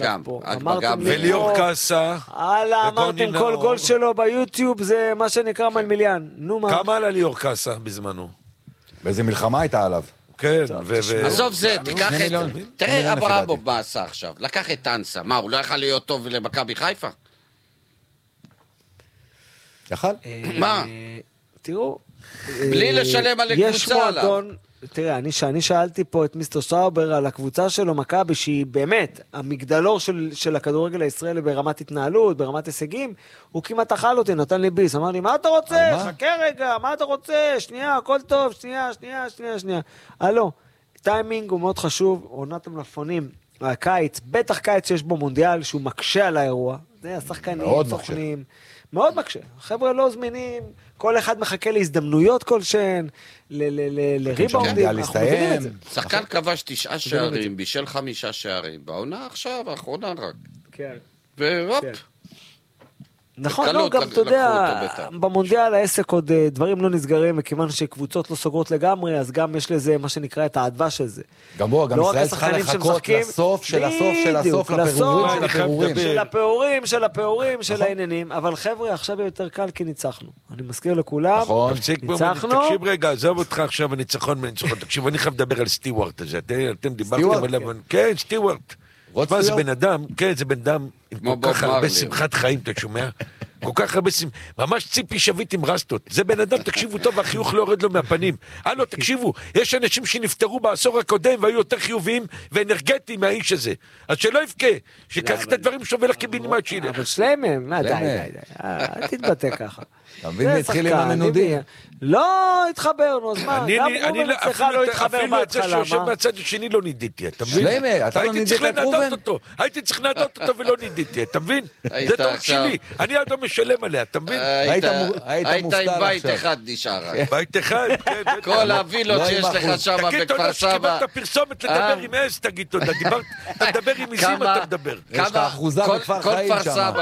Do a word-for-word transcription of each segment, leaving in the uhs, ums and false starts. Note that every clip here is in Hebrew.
עליו פה. וליאור קאסה. הלאה, אמרתם כל גול שלו ביוטיוב, זה מה שנקרא מלמיליאן. נו מה? כמה עלה ליאור קאסה בזמנו? באיזה מלחמה הייתה עליו? כן. עזוב זה, תיקח את... תראה, אברמוב מה עשה עכשיו. לקח את אנסה. מה, הוא לא יכל להיות טוב למכבי חיפה? יכל? מה? תראו... בלי לשלם על הקבוצה עליו. תראה, אני, שאני שאלתי פה את מיסטר שטראובר על הקבוצה שלו, מכבי, שהיא באמת המגדלור של, של הכדורגל הישראלי ברמת התנהלות, ברמת הישגים, הוא כמעט אכל אותי, נתן לי ביס, אמר לי, מה אתה רוצה? חכה רגע, מה אתה רוצה? שנייה, הכל טוב, שנייה, שנייה, שנייה, שנייה. הלו, טיימינג הוא מאוד חשוב, עונת המלפפונים, הקיץ, בטח קיץ שיש בו מונדיאל, שהוא מקשה על האירוע, זה השחקנים, סוכנים, מאוד מקשה. החבר'ה לא זמינים, כל אחד מחכה להזדמנויות כלשהן, לריבאונדים, אנחנו מבינים את זה. שחקן כבש תשעה שערים, בישל חמישה שערים, בעונה עכשיו, האחרונה רק. כן. ורופ. נכון, לא, גם אתה יודע, במונדיאל העסק עוד דברים לא נסגרים, מכיוון שקבוצות לא סוגרות לגמרי, אז גם יש לזה מה שנקרא את העדווה של זה. גם בוא, גם ישראל צריכה לחכות לסוף של הסוף של הסוף, לפירורים של הפירורים. של הפירורים, של הפירורים, של העניינים, אבל חבר'ה, עכשיו יותר קל כי ניצחנו. אני מזכיר לכולם, ניצחנו. תקשיב רגע, עזוב אותך עכשיו הניצחון מניצחון, תקשיב, אני חייב לדבר על סטיוארט הזה, אתם דיברתם עליו, כן, סטיוארט. מה זה בן אדם, כן, זה בן אדם עם כל כך הרבה שמחת חיים, אתה שומע? כל כך הרבה שמחת, ממש ציפי שביט עם רסטות. זה בן אדם, תקשיבו טוב, החיוך לא יורד לו מהפנים. הלו, תקשיבו, יש אנשים שנפטרו בעשור הקודם והיו יותר חיוביים ואנרגטיים מהאיש הזה. אז שלא יבכה, שיקח את הדברים שלו ולך קיבינימט שילך. אבל שלמה, מה, די, די, די, אל תתבטא ככה. תבין, התחיל עם המנודים. לא התחברנו, אז מה, גם רובן אצלך לא התחבר בהתחלה, מה? אפילו את זה שיושב מהצד השני לא נידיתי, אתה מבין? שלמה, אתה לא נידית את רובן? הייתי צריך לנדות אותו ולא נידיתי, אתה מבין? זה טוב שלי, אני עד לא משלם עליה, אתה מבין? היית עם בית אחד נשאר. בית אחד, כן. כל הווילות שיש לך שם בכפר סבא. תגיד תודה שקיבלת פרסומת לדבר עם אס, תגיד תודה, אתה מדבר עם עיזים, אתה מדבר. יש לך אחוזה בכפר חיים שם.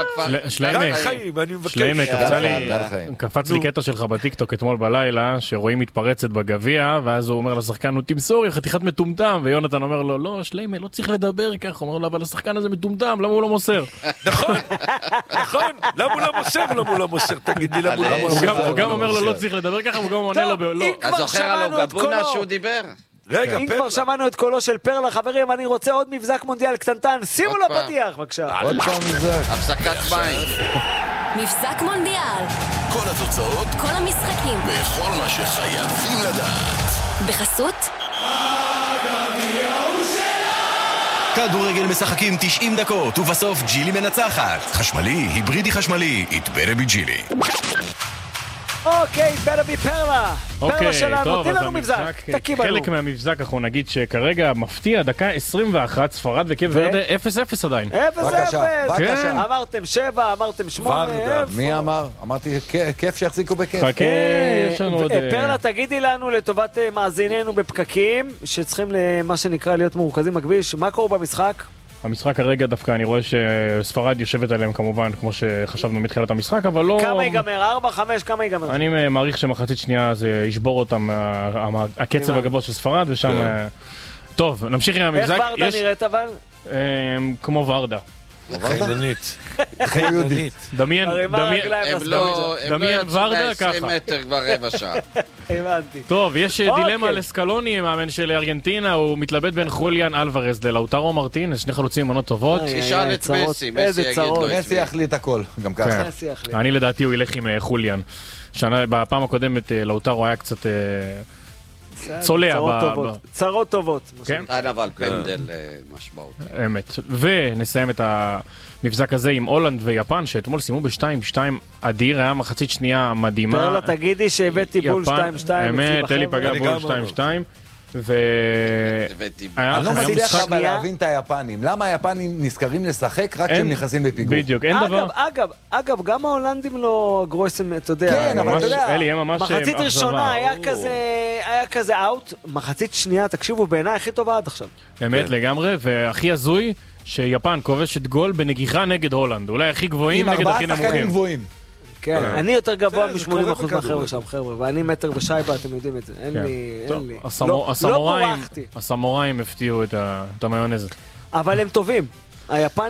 שלמה, קפץ לי קטע שלך בטיקטוק אתמול בלילה, שרואים מתפרצת בגביע, ואז הוא אומר לשחקן, הוא תמסור, חתיכת מטומטם, ויונתן אומר לו, לא, שלמה, לא צריך לדבר ככה, הוא אומר לו, אבל השחקן הזה מטומטם, למה הוא לא מוסר? נכון, נכון, למה הוא לא מוסר, למה הוא לא מוסר, תגיד לי, למה הוא לא מוסר? הוא גם אומר לו, לא צריך לדבר ככה, הוא גם עונה לו, לא. אז זוכר עליו גבונה שהוא דיבר? רגע, אם כבר שמענו את קולו של פרלה, חברים, אני רוצה עוד מבזק מונדיאל קטנטן, שימו לו פתיח, בבקשה. עוד פעם מבזק. הפסקת מים. מבזק מונדיאל. כל התוצאות, כל המשחקים, וכל מה שחייבים לדעת. בחסות כדורגל משחקים תשעים דקות, ובסוף ג'ילי מנצחת. חשמלי, היברידי חשמלי, it better be ג'ילי. אוקיי, better be פרלה. פרלה שלנו, תן לנו מבזק, תקים לנו. חלק מהמבזק אנחנו נגיד שכרגע מפתיע, דקה עשרים ואחת, ספרד וקייב ורדה אפס אפס עדיין. אפס אפס. אמרתם שבע, אמרתם שמונה. מי אמר? אמרתי כיף שיחזיקו בכיף. חכה, יש לנו עוד... פרלה, תגידי לנו לטובת מאזיננו בפקקים, שצריכים למה שנקרא להיות מורכזים בכביש, מה קורה במשחק? המשחק הרגע דווקא, אני רואה שספרד יושבת עליהם כמובן, כמו שחשבנו מתחילת המשחק, אבל לא... כמה ייגמר? ארבע, חמש, כמה ייגמר? אני מעריך שמחצית שנייה זה ישבור אותם, הקצב הגבוה של ספרד, ושם... טוב, נמשיך עם המבזק. איך ורדה נראית אבל? כמו ורדה. חייננית. חייננית. דמיין, דמיין ורדה ככה. עשרים מטר כבר רבע שעה. הבנתי. טוב, יש דילמה לסקלוני, מאמן של ארגנטינה, הוא מתלבט בין חוליאן אלוורז ללאוטרו מרטינס, שני חלוצים מנות טובות. תשאל את מסי, מסי יגיד לו. מסי יחליט הכל, גם ככה. אני לדעתי הוא ילך עם חוליאן. בפעם הקודמת לאוטרו היה קצת... צולע. צרות טובות. כן? אבל פנדל משמעות. אמת. ונסיים את המבזק הזה עם הולנד ויפן, שאתמול סיימו ב-שתיים שתיים אדיר, היה מחצית שנייה מדהימה. פרלה, תגידי שהבאתי בול שתיים שתיים. אמת, אלי פגע בול שתיים שתיים. ו... אני לא מצליח אבל להבין את היפנים. למה היפנים נזכרים לשחק רק כשהם נכנסים בפיגור? בדיוק, אין דבר. אגב, אגב, גם ההולנדים לא גרויסם, אתה יודע. כן, אבל אתה יודע. אלי, הם ממש... מחצית ראשונה היה כזה, היה כזה אאוט, מחצית שנייה, תקשיבו, בעיניי הכי טובה עד עכשיו. אמת לגמרי, והכי הזוי, שיפן כובשת גול בנגיחה נגד הולנד. אולי הכי גבוהים נגד הכי עם ארבעה שחקנים גבוהים. כן, אני יותר גבוה מ-שמונים אחוז מהחבר'ה שם, חבר'ה, ואני מטר ושייבה, אתם יודעים את זה, אין לי, אין לי. לא בורחתי. הסמוראים הפתיעו את המיונז. אבל הם טובים. היפנים